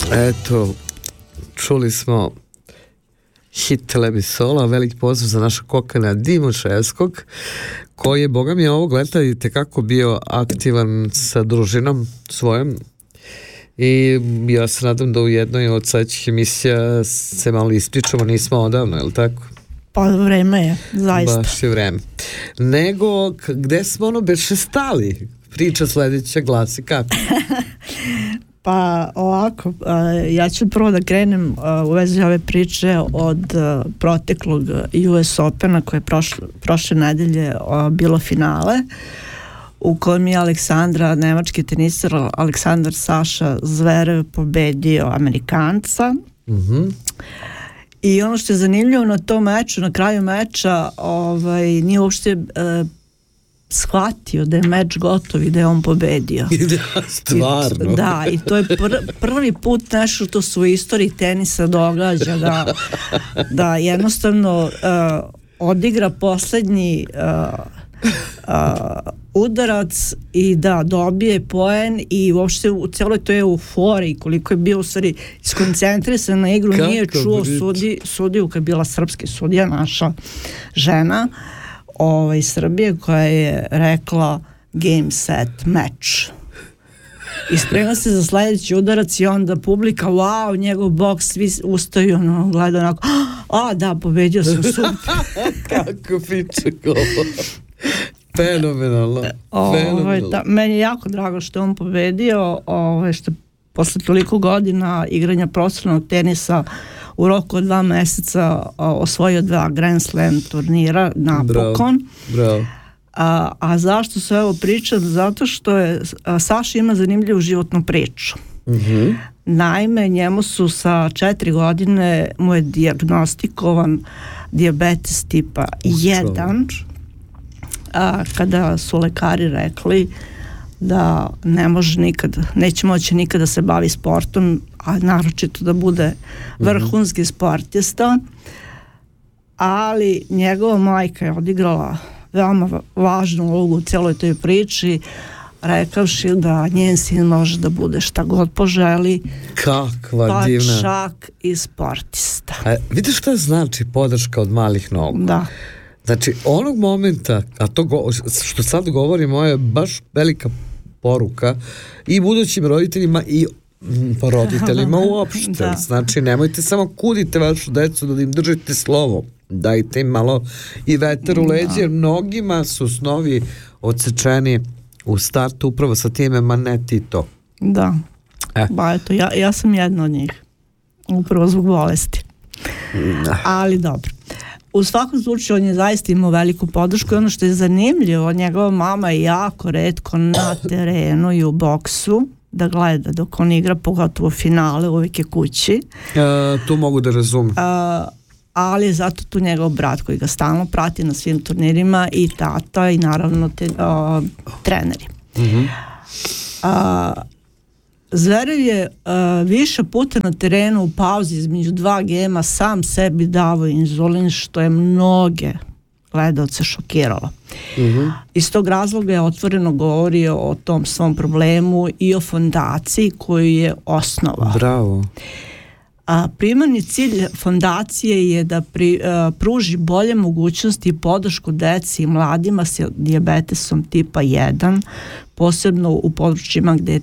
Eto, čuli smo hit Lebi Sola, veliki pozdrav za našeg kokana Dimoševskog, koji je, boga mi, ovog leta i tekako bio aktivan sa družinom svojom. I ja se nadam da u jednoj od sledećih emisija se malo ispričamo, nismo odavno, je li tako? Pa vreme je, zaista. Baš je vreme. Nego, gde smo ono beše stali? Priča sledeća glasi kako? Pa ovako, ja ću prvo da krenem u vezi ove priče od proteklog US Opena koje je prošle nedelje bilo finale, u kojem je nemački teniser Aleksandar Saša Zverev pobedio Amerikanca. I ono što je zanimljivo na tom meču, na kraju meča, nije uopšte shvatio da je meč gotov i da je on pobedio. Stvarno. Da, i to je prvi put nešto što se u istoriji tenisa događa, da jednostavno odigra poslednji udarac i da dobije poen i uopšte u celoj toj euforiji koliko je bio u stvari iskoncentrisan na igru, nije čuo sudiju kad je bila srpski sudija, naša žena iz Srbije, koja je rekla game set match i sprema se za sledeći udarac i onda publika, wow, njegov boks, svi ustaju, gleda onako, da, pobedio sam, super. Kako piče ovo. Fenomenalno. Meni je jako drago što je on pobedio, što posle toliko godina igranja profesionalnog tenisa u roku od 2 meseca osvojio 2 Grand Slam turnira napokon. Bravo. A zašto se ovo pričam? Zato što je Saša ima zanimljivu životnu priču. Naime, njemu su sa 4 godine mu je dijagnostikovan dijabetes tipa 1, kada su lekari rekli da neće moći nikada da se bavi sportom, a naročito da bude vrhunski sportista, ali njegova majka je odigrala veoma važnu ulogu u celoj toj priči, rekavši da njen sin može da bude šta god poželi, kakva divna, pa čak i sportista. Vidiš šta znači podrška od malih nogu? Da. Znači, onog momenta, a to što sad govorimo je baš velika poruka i budućim roditeljima i roditeljima uopšte. Da. Znači, nemojte samo kudite vašu decu da im držite slovo. Dajte im malo i vetar u leđe, jer mnogima su snovi odsečeni u startu upravo sa time, ma ne ti to. Da. Ba eto, ja sam jedna od njih. Upravo zbog bolesti. Ali dobro. U svakom slučaju on je zaista imao veliku podršku i ono što je zanimljivo, njegova mama je jako retko na terenu i u boksu da gleda dok on igra, pogotovo finale, uvijek je kući. To mogu da razumem. Ali je zato tu njegov brat koji ga stalno prati na svim turnirima i tata i naravno treneri. Zverev je više puta na terenu u pauzi između 2 gema sam sebi davao inzulin, što je mnoge gledaoce šokiralo. Iz tog razloga je otvoreno govorio o tom svom problemu i o fondaciji koju je osnovao. Bravo. Primarni cilj fondacije je da pruži bolje mogućnosti i podršku deci i mladima sa dijabetesom tipa 1, posebno u područjima gde je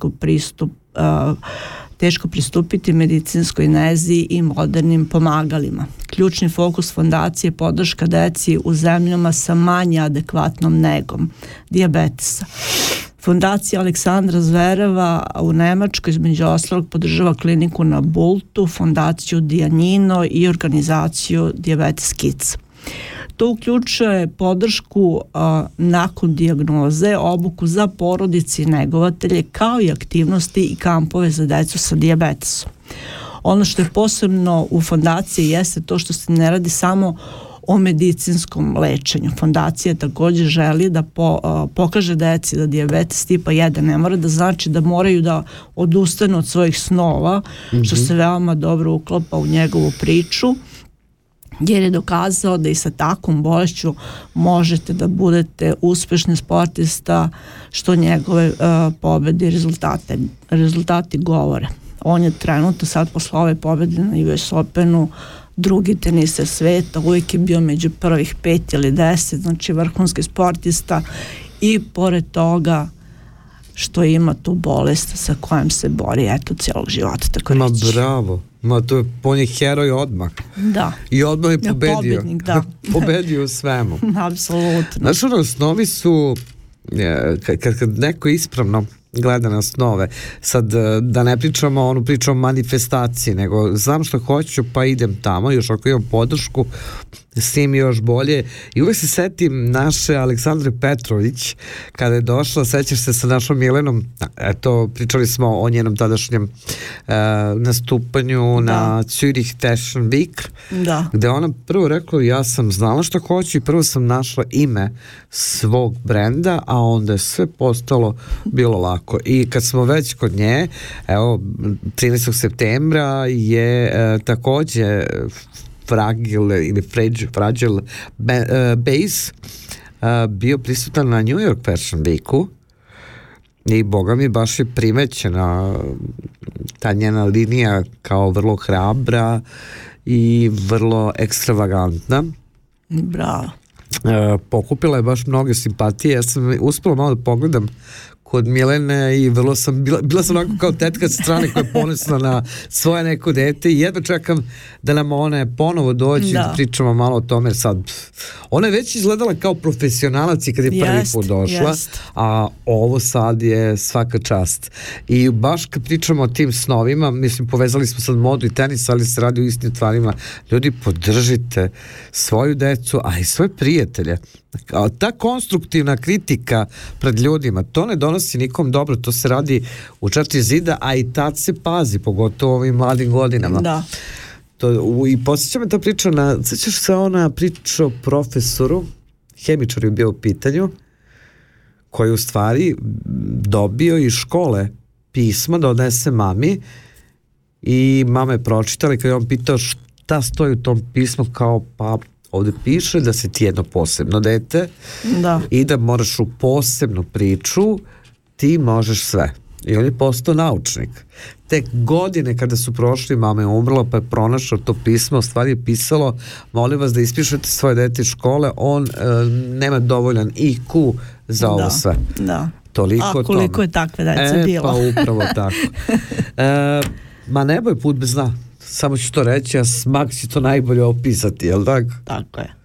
teško pristupiti medicinskoj nezi i modernim pomagalima. Ključni fokus fondacije je podrška deci u zemljama sa manje adekvatnom negom dijabetesa. Fondacija Aleksandra Zvereva u Nemačkoj između ostalog podržava kliniku na Bultu, fondaciju Dijanino i organizaciju Diabetes Kids. To uključuje podršku nakon dijagnoze, obuku za porodice i negovatelje, kao i aktivnosti i kampove za decu sa dijabetesom. Ono što je posebno u fondaciji jeste to što se ne radi samo o medicinskom lečenju. Fondacija također želi da pokaže deci da dijabetes tipa 1 ne mora da znači da moraju da odustanu od svojih snova, što se veoma dobro uklapa u njegovu priču, jer je dokazao da i sa takvom bolešću možete da budete uspešni sportista, što njegove pobede i rezultati govore. On je trenutno sad posle ove pobjede na US Openu drugi teniser sveta, uvijek je bio među prvih 5 ili 10, znači vrhunski sportista i pored toga što ima tu bolest sa kojom se bori cijelog života, tako reći. Bravo, to je po njih heroj odmah. Da. I odmah je pobedio. Pobjednik, da. Pobedio u svemu. Apsolutno. Znaš, osnovi su, kad neko ispravno gleda na snove, sad da ne pričamo onu priču o manifestaciji, nego znam što hoću pa idem tamo, još ako imam podršku s tim još bolje. I uvijek se setim naše Aleksandre Petrović kada je došla, sećaš se sa našom Milenom, eto pričali smo o njenom tadašnjem nastupanju na Zurich Fashion Week, gde ona prvo rekla ja sam znala što hoću i prvo sam našla ime svog brenda, a onda je sve postalo bilo lako. I kad smo već kod nje, evo 13. septembra je takođe Fragile Base bio prisutan na New York Fashion Weeku i boga mi baš je primećena ta njena linija kao vrlo hrabra i vrlo ekstravagantna. Bravo. Pokupila je baš mnoge simpatije. Ja sam uspela malo da pogledam kod Milene i vrlo sam bila sam onako kao tetka sa strane koja je ponosna na svoje neko dete i jedva čekam da nam one ponovo dođe da pričamo malo o tome. Sad ona je već izgledala kao profesionalac i kad je prvi put došla, a ovo sad je svaka čast. I baš kad pričamo o tim snovima, mislim povezali smo sad modu i tenis, ali se radi o istim stvarima. Ljudi, podržite svoju decu, a i svoje prijatelje. Ta konstruktivna kritika pred ljudima, to ne donosi nikom dobro, to se radi u 4 zida, a i tad se pazi, pogotovo u ovim mladim godinama. Da. I posjeća me ta priča sećaš se ona priča o profesoru, hemičar je bio u pitanju, koji u stvari dobio iz škole pismo da odnese mami i mama je pročitala i kad je on pitao šta stoji u tom pismu, kao pa ovdje piše da si ti jedno posebno dete i da moraš u posebnu priču, ti možeš sve. I on je postao naučnik. Tek godine kada su prošli, mama je umrla pa je pronašao to pismo, stvari je pisalo, molim vas da ispišete svoje dete iz škole, on nema dovoljan IQ za ovo sve. Da. Toliko a koliko je takve dece bilo. Pa upravo tako. Ma nebo je put bez dna. Samo ću to reći, a Smak će to najbolje opisati, jel tako? Tako je.